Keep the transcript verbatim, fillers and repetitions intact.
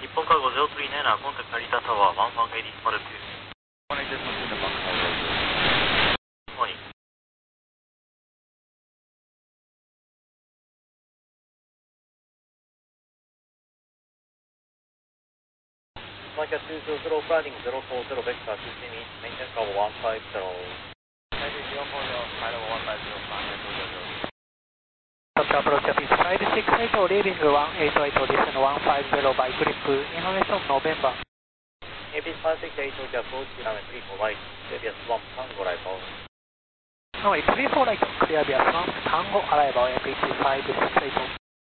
日本カーゴゼロスリーナイナー、コンタクト成田タワー、ワンファンエリースマルツー。はい。マイキャツーゼロゼロ、プランニングゼロフォーゼロ、ベクターツーシーミー、メインテンカーボワンファイブゼロ。はい、ゼロフォーゼロ、カイロワンファイブゼロ、ワンファイブゼロ。 Doctor approach is five six eight, leaving one eight eight, descend one five zero by grip, information November. A P five six eight, approach runway three four right, Avias one, Tango arrival. Runway three four right, clear Avias one, Tango arrival, A P five six eight.